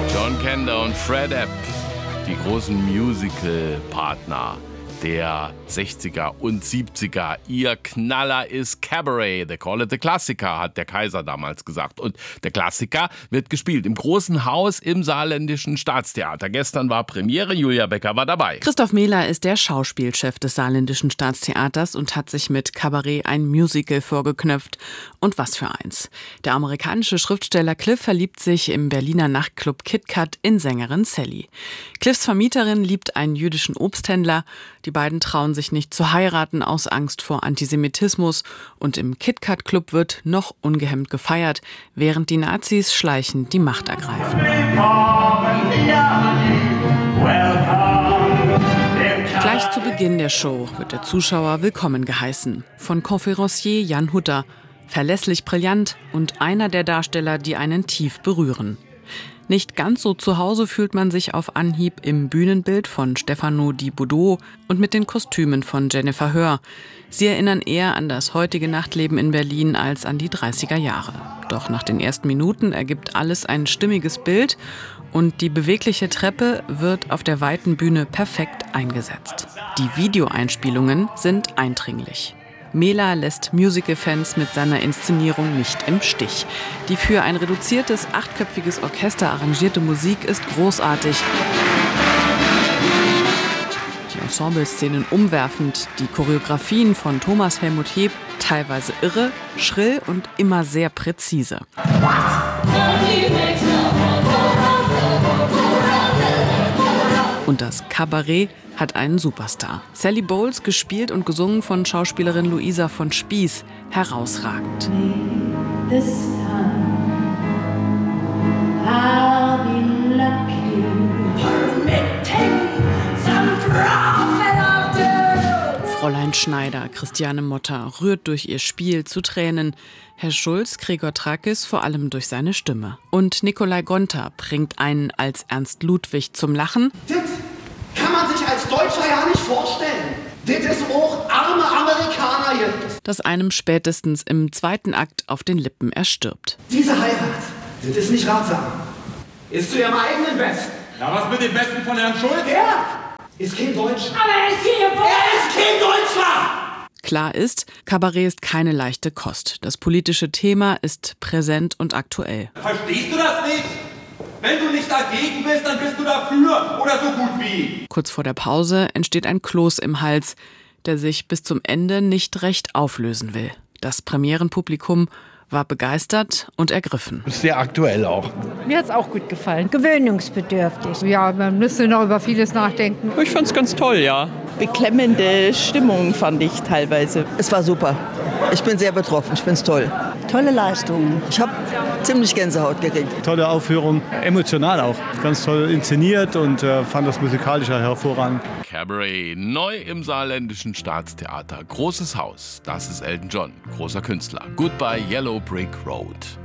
John Kander und Fred App, die großen Musical-Partner der 60er und 70er. Ihr Knaller ist Cabaret. They call it the Klassiker, hat der Kaiser damals gesagt. Und der Klassiker wird gespielt im großen Haus im Saarländischen Staatstheater. Gestern war Premiere, Julia Becker war dabei. Christoph Mehler ist der Schauspielchef des Saarländischen Staatstheaters und hat sich mit Cabaret ein Musical vorgeknöpft. Und was für eins. Der amerikanische Schriftsteller Cliff verliebt sich im Berliner Nachtclub KitKat in Sängerin Sally. Cliffs Vermieterin liebt einen jüdischen Obsthändler. Die beiden trauen sich nicht zu heiraten aus Angst vor Antisemitismus. Und im KitKat-Club wird noch ungehemmt gefeiert, während die Nazis schleichend die Macht ergreifen. Gleich zu Beginn der Show wird der Zuschauer willkommen geheißen. Von Conférencier Jan Hutter. Verlässlich brillant und einer der Darsteller, die einen tief berühren. Nicht ganz so zu Hause fühlt man sich auf Anhieb im Bühnenbild von Stefano Di Boudot und mit den Kostümen von Jennifer Hör. Sie erinnern eher an das heutige Nachtleben in Berlin als an die 30er Jahre. Doch nach den ersten Minuten ergibt alles ein stimmiges Bild und die bewegliche Treppe wird auf der weiten Bühne perfekt eingesetzt. Die Videoeinspielungen sind eindringlich. Mehler lässt Musical-Fans mit seiner Inszenierung nicht im Stich. Die für ein reduziertes, 8-köpfiges Orchester arrangierte Musik ist großartig. Die Ensemble-Szenen umwerfend, die Choreografien von Thomas Helmut Heb teilweise irre, schrill und immer sehr präzise. Und das Cabaret hat einen Superstar. Sally Bowles, gespielt und gesungen von Schauspielerin Luisa von Spieß, herausragend. Fräulein Schneider, Christiane Motta, rührt durch ihr Spiel zu Tränen. Herr Schulz, Gregor Trakis, vor allem durch seine Stimme. Und Nikolai Gonta bringt einen als Ernst Ludwig zum Lachen. Das kann man sich als Deutscher ja nicht vorstellen. Das ist auch arme Amerikaner hier. Das einem spätestens im zweiten Akt auf den Lippen erstirbt. Diese Heirat, das ist nicht ratsam. Ist zu ihrem eigenen Besten. Na, was mit dem Besten von Herrn Schulz? Er ist kein Deutscher. Aber er ist hier geboren. Er ist kein Deutscher! Klar ist, Cabaret ist keine leichte Kost. Das politische Thema ist präsent und aktuell. Verstehst du das nicht? Wenn du nicht dagegen bist, dann bist du dafür oder so gut wie. Kurz vor der Pause entsteht ein Kloß im Hals, der sich bis zum Ende nicht recht auflösen will. Das Premierenpublikum war begeistert und ergriffen. Sehr aktuell auch. Mir hat es auch gut gefallen. Gewöhnungsbedürftig. Ja, man müsste noch über vieles nachdenken. Ich fand es ganz toll, ja. Beklemmende Stimmung fand ich teilweise. Es war super. Ich bin sehr betroffen. Ich finde es toll. Tolle Leistung. Ich habe ziemlich Gänsehaut gekriegt. Tolle Aufführung, emotional auch. Ganz toll inszeniert und fand das musikalische hervorragend. Cabaret, neu im Saarländischen Staatstheater. Großes Haus, das ist Elton John, großer Künstler. Goodbye Yellow Brick Road.